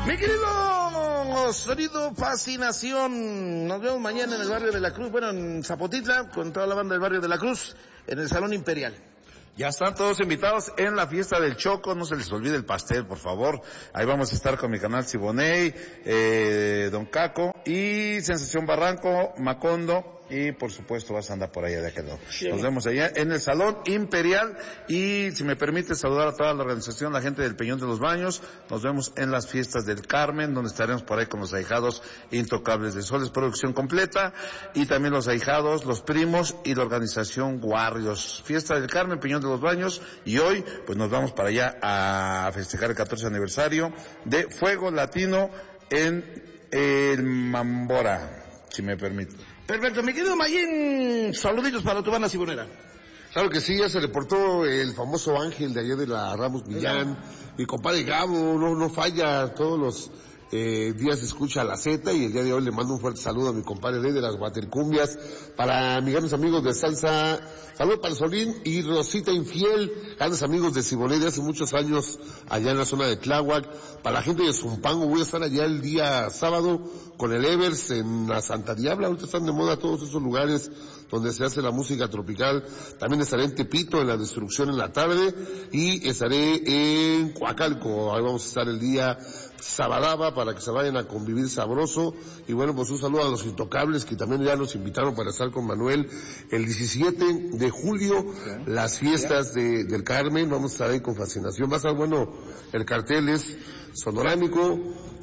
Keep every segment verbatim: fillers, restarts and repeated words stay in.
Mi querido sonido Fascinación, nos vemos mañana en el barrio de la Cruz, bueno, en Zapotitla, con toda la banda del barrio de la Cruz, en el Salón Imperial. Ya están todos invitados en la fiesta del Choco, no se les olvide el pastel, por favor. Ahí vamos a estar con mi canal Siboney, eh, Don Caco y Sensación Barranco, Macondo. Y por supuesto vas a andar por allá de aquel lado. Sí. Nos vemos allá en el Salón Imperial y si me permite saludar a toda la organización, la gente del Peñón de los Baños. Nos vemos en las fiestas del Carmen, donde estaremos por ahí con los ahijados intocables de Soles, producción completa, y también los ahijados, los primos y la organización Warriors. Fiesta del Carmen, Peñón de los Baños, y hoy pues nos vamos para allá a festejar el catorce aniversario de Fuego Latino en el Mambora, si me permite. Perfecto, mi querido Mayín, saluditos para tu banda sibonera. Claro que sí, ya se reportó el famoso Ángel de allá de la Ramos Millán, mi compadre Gabo, no, no falla, todos los eh, días escucha la Z, y el día de hoy le mando un fuerte saludo a mi compadre Rey de las Guatercumbias, para mis grandes amigos de Salsa, saludos para el Solín y Rosita Infiel, grandes amigos de Siboney de hace muchos años, allá en la zona de Tláhuac. Para la gente de Zumpango, voy a estar allá el día sábado con el Evers en la Santa Diabla. Ahorita están de moda todos esos lugares donde se hace la música tropical. También estaré en Tepito, en la Destrucción en la tarde, y estaré en Coacalco. Ahí vamos a estar el día Sabadaba para que se vayan a convivir sabroso. Y bueno, pues un saludo a los Intocables, que también ya nos invitaron para estar con Manuel el diecisiete de julio, las fiestas de, del Carmen. Vamos a estar ahí con Fascinación. Va a estar bueno, el cartel es sonorámico,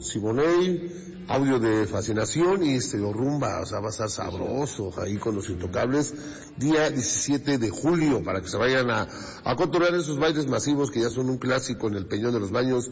Siboney, audio de Fascinación y estilo rumba, o sea, va a estar sabroso ahí con los Intocables, día diecisiete de julio, para que se vayan a, a controlar esos bailes masivos que ya son un clásico en el Peñón de los Baños.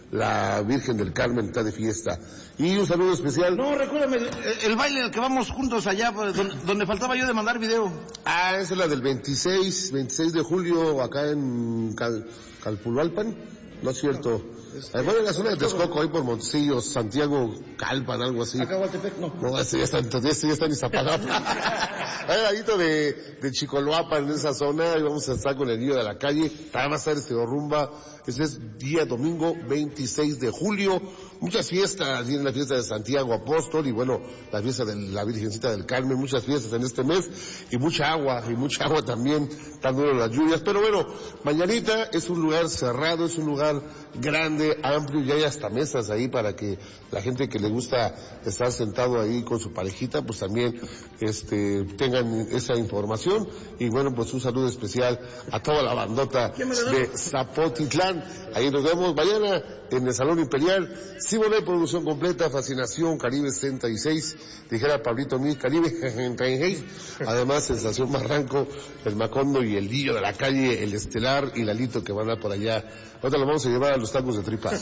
La Virgen del Carmen está de fiesta. Y un saludo especial. No, recuérdame, el, el baile al que vamos juntos allá, pues, donde, donde faltaba yo de mandar video. Ah, esa es la del veintiséis, veintiséis de julio, acá en Cal, Calpulalpan, ¿no es cierto? Este, bueno, en la zona de Texcoco, ahí por Montesillos, Santiago, Calpan, algo así. Acá Hualtepec, no. No, ese ya está, ese ya está en Iztapalapa. Ahí al ladito de, de Chicoloapan, en esa zona, y vamos a estar con el niño de la calle. También va a estar este rumba. Ese es día domingo veintiséis de julio. Muchas fiestas, viene la fiesta de Santiago Apóstol, y bueno, la fiesta de la Virgencita del Carmen, muchas fiestas en este mes, y mucha agua, y mucha agua también, tan duro las lluvias. Pero bueno, mañanita es un lugar cerrado, es un lugar grande, amplio, y hay hasta mesas ahí para que la gente que le gusta estar sentado ahí con su parejita, pues también este tengan esa información. Y bueno, pues un saludo especial a toda la bandota de Zapotitlán. Ahí nos vemos mañana en el Salón Imperial. Siboney, producción completa, Fascinación, Caribe setenta y seis, dijera Pablito Mí, Caribe setenta y seis, además Sensación Barranco, el Macondo y el Dillo de la calle, el Estelar y Lalito, que van a por allá. Ahora lo vamos a llevar a los tacos de tripa.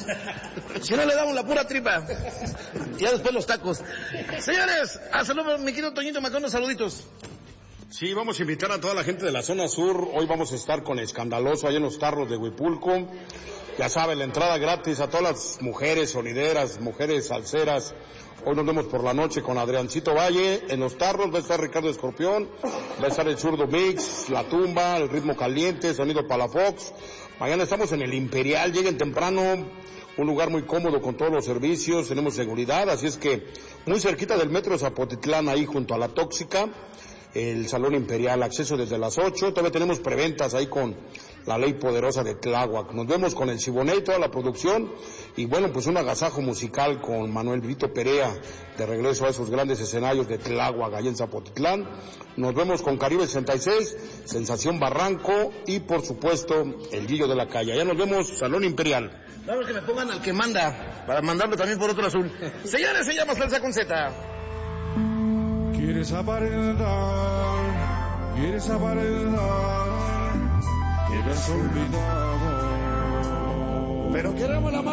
Si no, le damos la pura tripa. Ya después los tacos. Señores, hasta luego, mi querido Toñito Macondo, saluditos. Sí, vamos a invitar a toda la gente de la zona sur. Hoy vamos a estar con Escandaloso allá en los Tarros de Huipulco. Ya saben, la entrada gratis a todas las mujeres sonideras, mujeres salseras. Hoy nos vemos por la noche con Adriancito Valle. En los Tarros va a estar Ricardo Escorpión, va a estar el Zurdo Mix, La Tumba, el Ritmo Caliente, Sonido Palafox. Mañana estamos en el Imperial, lleguen temprano, un lugar muy cómodo con todos los servicios, tenemos seguridad, así es que muy cerquita del metro de Zapotitlán, ahí junto a La Tóxica, el Salón Imperial, acceso desde las ocho, todavía tenemos preventas ahí con la Ley Poderosa de Tláhuac. Nos vemos con el Siboney, toda la producción, y bueno, pues un agasajo musical con Manuel Vito Perea, de regreso a esos grandes escenarios de Tláhuac, allá en Zapotitlán. Nos vemos con Caribe sesenta y seis, Sensación Barranco, y por supuesto, el Guillo de la Calle. Allá nos vemos, Salón Imperial. Vamos, que me pongan al que manda, para mandarlo también por otro azul. Señores, se llama Salsa con Z. Quieres aparentar, quieres aparentar que me has olvidado, pero queremos la